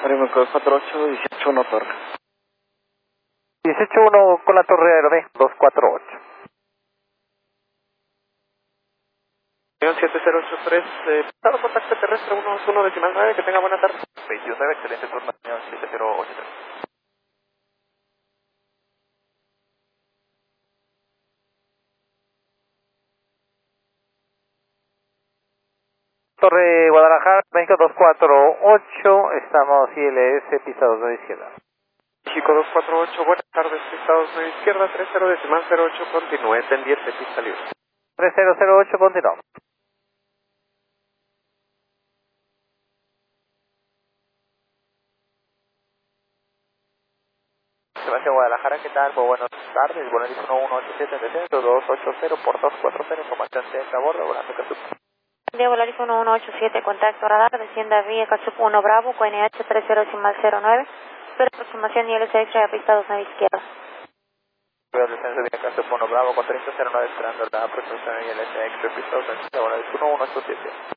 Aeroméxico 248, 181 Torre. 181 con la torre Aeromé 248. 7083, estado contacto terrestre 121.9, que tenga buena tarde. 219, excelente turno, señor 7083. Torre Guadalajara, México 248, estamos ILS, pista 2 de izquierda. México 248, buenas tardes, pista 2 de izquierda, 30.08, continúe, pendiente, pista libre. 3008, continuamos. Sebastián Guadalajara, ¿qué tal? Pues buenas tardes, buenas 1187 descenso 280 por 240, información de a bordo, buenas tardes. De Volaris 1187, contacto radar, descienda vía Casup 1 Bravo, QNH 3009, pero aproximación ILS X-ray a pista 2 izquierda. Veo descenso vía Casup 1 Bravo con 3009 esperando la aproximación ILS X-ray pista 2 izquierda, Volaris 1187.